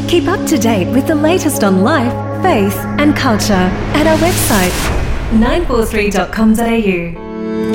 Keep up to date with the latest on life, faith and culture at our website 943.com.au.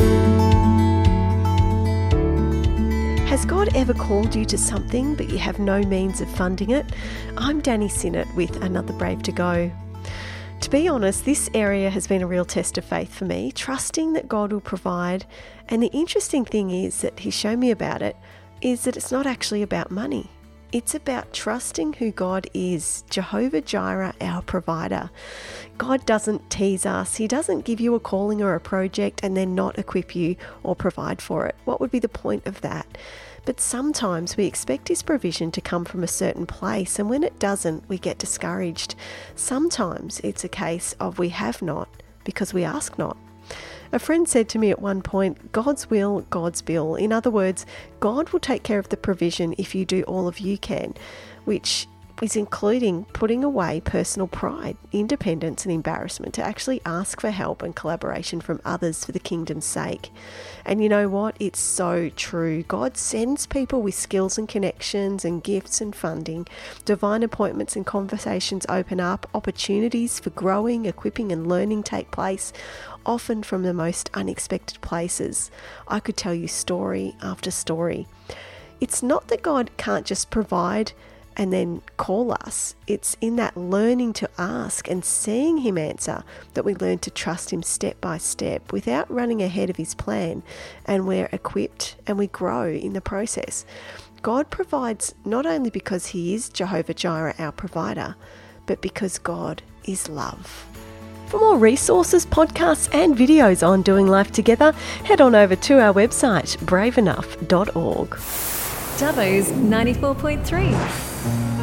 Has God ever called you to something but you have no means of funding it? I'm Danny Sinnott with Another Brave to Go. To be honest, this area has been a real test of faith for me, trusting that God will provide. And the interesting thing is that He's shown me about it, is that it's not actually about money. It's about trusting who God is, Jehovah Jireh, our provider. God doesn't tease us. He doesn't give you a calling or a project and then not equip you or provide for it. What would be the point of that? But sometimes we expect His provision to come from a certain place, and when it doesn't, we get discouraged. Sometimes it's a case of we have not because we ask not. A friend said to me at one point, God's will, God's bill. In other words, God will take care of the provision if you do all of you can, which is including putting away personal pride, independence and embarrassment to actually ask for help and collaboration from others for the kingdom's sake. And you know what? It's so true. God sends people with skills and connections and gifts and funding. Divine appointments and conversations open up. Opportunities for growing, equipping and learning take place, often from the most unexpected places. I could tell you story after story. It's not that God can't just provide and then call us. It's in that learning to ask and seeing Him answer that we learn to trust Him step by step without running ahead of His plan, and we're equipped and we grow in the process. God provides not only because He is Jehovah Jireh, our provider, but because God is love. For more resources, podcasts and videos on doing life together, head on over to our website, braveenough.org. Dubbo's 94.3.